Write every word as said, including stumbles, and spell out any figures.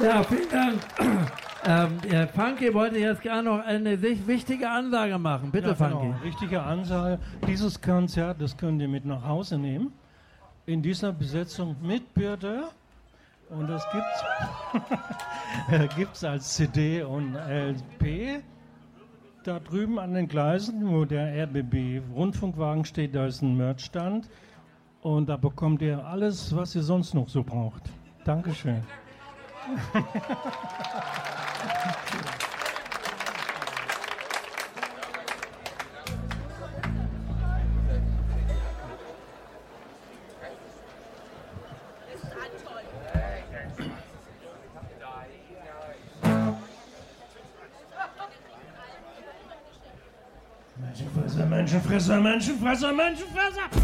Ja, vielen Dank. Ähm, ja, Funky wollte jetzt gerne noch eine sich wichtige Ansage machen. Bitte, Ja, Funky. genau. Richtige Ansage. Dieses Konzert, das könnt ihr mit nach Hause nehmen. In dieser Besetzung mit Birte. Und das gibt's, gibt's als C D und L P. Da drüben an den Gleisen, wo der R B B-Rundfunkwagen steht, da ist ein Merchstand. Und da bekommt ihr alles, was ihr sonst noch so braucht. Dankeschön. Menschenfresser, Menschenfresser, Menschenfresser, Menschenfresser!